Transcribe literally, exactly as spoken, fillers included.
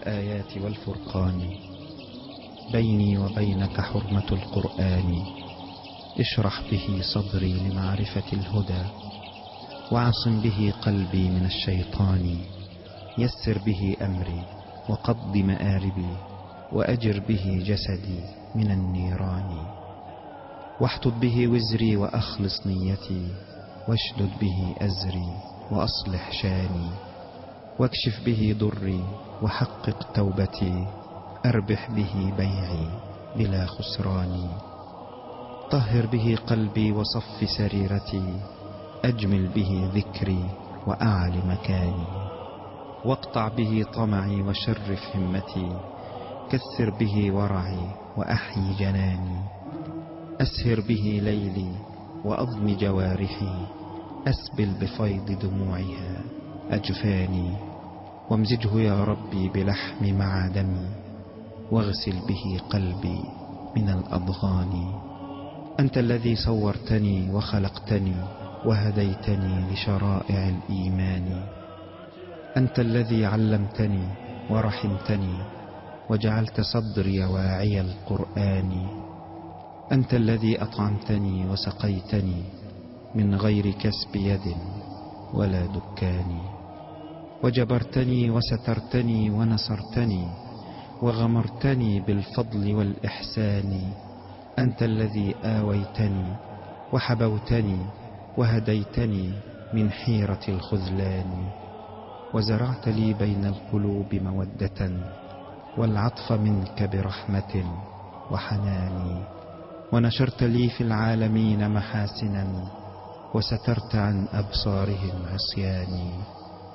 الآيات والفرقان، بيني وبينك حرمة القرآن. اشرح به صدري لمعرفة الهدى، وعصم به قلبي من الشيطان. يسر به أمري وقض مآربي، وأجر به جسدي من النيران. واحطط به وزري وأخلص نيتي، واشدد به أزري وأصلح شاني. واكشف به ضري وحقق توبتي، أربح به بيعي بلا خسران. طهر به قلبي وصف سريرتي، أجمل به ذكري وأعل مكاني. واقطع به طمعي وشرف همتي، كثر به ورعي وأحيي جناني. أسهر به ليلي وأضم جوارحي، أسبل بفيض دموعها أجفاني. وامزجه يا ربي بلحم مع دمي، واغسل به قلبي من الأضغان. أنت الذي صورتني وخلقتني، وهديتني لشرائع الإيمان. أنت الذي علمتني ورحمتني، وجعلت صدري واعي القرآن. أنت الذي أطعمتني وسقيتني، من غير كسب يد ولا دكان. وجبرتني وسترتني ونصرتني، وغمرتني بالفضل والإحسان. أنت الذي آويتني وحبوتني، وهديتني من حيرة الخذلان. وزرعت لي بين القلوب مودة، والعطف منك برحمة وحنان. ونشرت لي في العالمين محاسنا، وسترت عن أبصارهم عصياني.